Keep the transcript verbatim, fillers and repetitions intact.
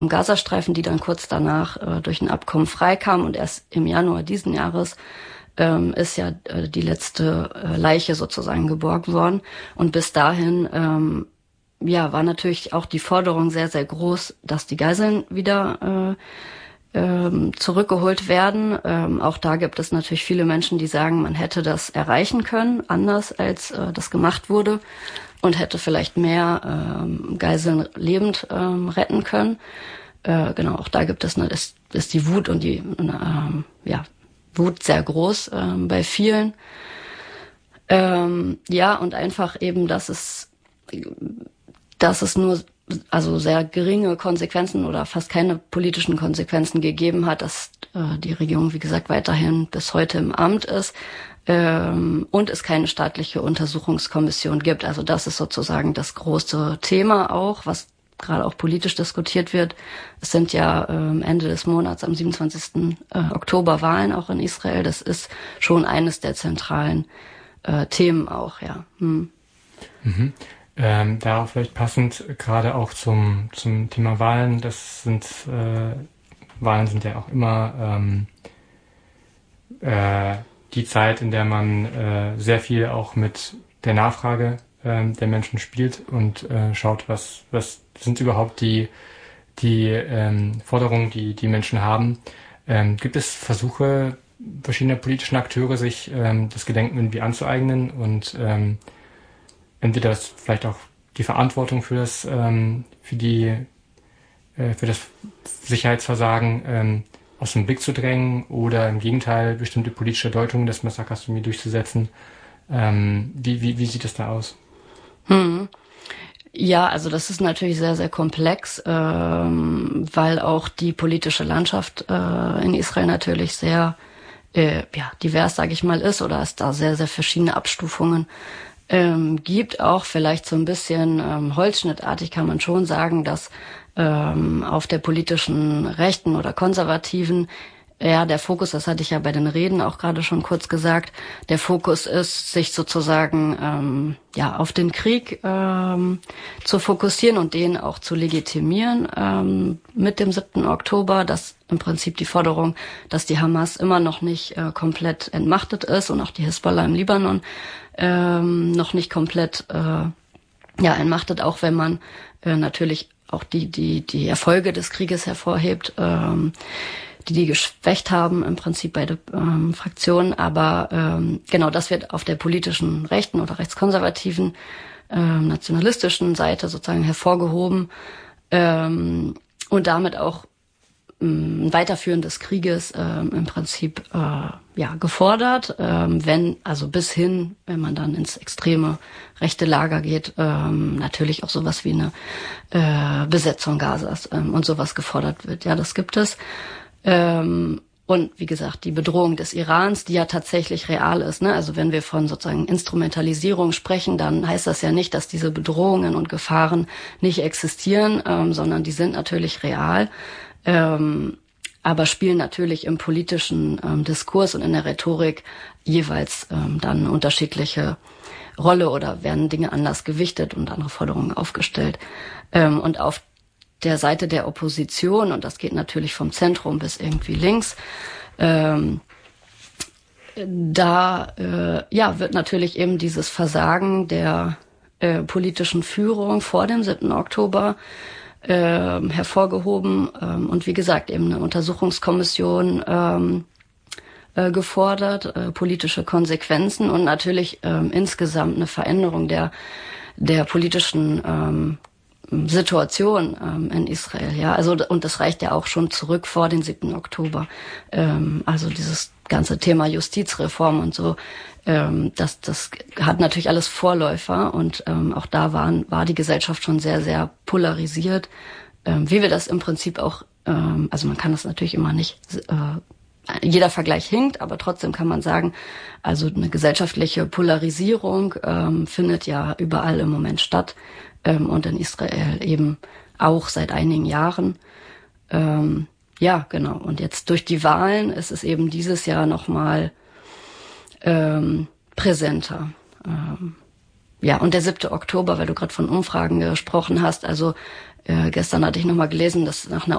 im Gazastreifen, die dann kurz danach äh, durch ein Abkommen freikam. Und erst im Januar diesen Jahres ähm, ist ja äh, die letzte äh, Leiche sozusagen geborgen worden. Und bis dahin ähm, ja, war natürlich auch die Forderung sehr, sehr groß, dass die Geiseln wieder äh, ähm, zurückgeholt werden. Ähm, auch da gibt es natürlich viele Menschen, die sagen, man hätte das erreichen können, anders als äh, das gemacht wurde, und hätte vielleicht mehr ähm, Geiseln lebend ähm, retten können. Äh, genau, auch da gibt es, ne, ist, ist die Wut und die ähm, ja, Wut sehr groß ähm, bei vielen. Ähm, ja, und einfach eben, dass es dass es nur also sehr geringe Konsequenzen oder fast keine politischen Konsequenzen gegeben hat, dass äh, die Regierung, wie gesagt, weiterhin bis heute im Amt ist ähm, und es keine staatliche Untersuchungskommission gibt. Also das ist sozusagen das große Thema auch, was gerade auch politisch diskutiert wird. Es sind ja ähm, Ende des Monats, am siebenundzwanzigsten Oktober, Wahlen auch in Israel. Das ist schon eines der zentralen äh, Themen auch, ja. Hm. Mhm. Ähm, darauf vielleicht passend, gerade auch zum, zum Thema Wahlen, das sind, äh, Wahlen sind ja auch immer ähm, äh, die Zeit, in der man äh, sehr viel auch mit der Nachfrage äh, der Menschen spielt und äh, schaut, was, was sind überhaupt die, die ähm, Forderungen, die die Menschen haben. Ähm, gibt es Versuche verschiedener politischen Akteure, sich ähm, das Gedenken irgendwie anzueignen und ähm, entweder das vielleicht auch die Verantwortung für das ähm, für die äh, für das Sicherheitsversagen ähm, aus dem Blick zu drängen oder im Gegenteil bestimmte politische Deutungen des Massakers irgendwie durchzusetzen. Ähm, wie, wie, wie sieht es da aus? Hm. Ja, also das ist natürlich sehr, sehr komplex, ähm, weil auch die politische Landschaft äh, in Israel natürlich sehr äh, ja, divers, sage ich mal, ist, oder es da sehr, sehr verschiedene Abstufungen ähm, gibt. Auch vielleicht so ein bisschen ähm, holzschnittartig kann man schon sagen, dass ähm, auf der politischen Rechten oder Konservativen, ja, der Fokus, das hatte ich ja bei den Reden auch gerade schon kurz gesagt, der Fokus ist, sich sozusagen ähm, ja auf den Krieg ähm, zu fokussieren und den auch zu legitimieren ähm, mit dem siebten Oktober, dass im Prinzip die Forderung, dass die Hamas immer noch nicht äh, komplett entmachtet ist und auch die Hisbollah im Libanon ähm, noch nicht komplett äh, ja entmachtet, auch wenn man äh, natürlich auch die die die Erfolge des Krieges hervorhebt, ähm, die die geschwächt haben im Prinzip beide ähm, Fraktionen, aber ähm, genau das wird auf der politischen rechten oder rechtskonservativen ähm, nationalistischen Seite sozusagen hervorgehoben ähm, und damit auch ähm, ein Weiterführen des Krieges ähm, im Prinzip äh, ja gefordert, ähm, wenn also bis hin, wenn man dann ins extreme rechte Lager geht, ähm, natürlich auch sowas wie eine äh, Besetzung Gazas ähm, und sowas gefordert wird. Ja, das gibt es. Ähm, und wie gesagt, die Bedrohung des Irans, die ja tatsächlich real ist, ne? Also wenn wir von sozusagen Instrumentalisierung sprechen, dann heißt das ja nicht, dass diese Bedrohungen und Gefahren nicht existieren, ähm, sondern die sind natürlich real, ähm, aber spielen natürlich im politischen ähm, Diskurs und in der Rhetorik jeweils ähm, dann eine unterschiedliche Rolle oder werden Dinge anders gewichtet und andere Forderungen aufgestellt. Ähm, und auf der Seite der Opposition, und das geht natürlich vom Zentrum bis irgendwie links, ähm, da äh, ja wird natürlich eben dieses Versagen der äh, politischen Führung vor dem siebten Oktober äh, hervorgehoben ähm, und wie gesagt eben eine Untersuchungskommission ähm, äh, gefordert, äh, politische Konsequenzen und natürlich ähm, insgesamt eine Veränderung der der politischen ähm, Situation ähm, in Israel, ja, also und das reicht ja auch schon zurück vor den siebten Oktober. Ähm, also dieses ganze Thema Justizreform und so, ähm, das das hat natürlich alles Vorläufer und ähm, auch da waren war die Gesellschaft schon sehr sehr polarisiert, ähm, wie wir das im Prinzip auch, ähm, also man kann das natürlich immer nicht, äh, jeder Vergleich hinkt, aber trotzdem kann man sagen, also eine gesellschaftliche Polarisierung ähm, findet ja überall im Moment statt. Ähm, und in Israel eben auch seit einigen Jahren. Ähm, ja, genau. Und jetzt durch die Wahlen ist es eben dieses Jahr nochmal ähm, präsenter. Ähm, ja, und der siebte Oktober, weil du gerade von Umfragen gesprochen hast, also äh, gestern hatte ich nochmal gelesen, dass nach einer